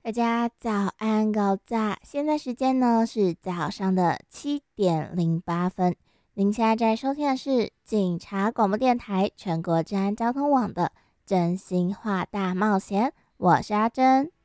大家早安，高早！现在时间呢是早上的7:08。您现在在收听的是警察广播电台全国治安交通网的真心话大冒险，我是阿珍。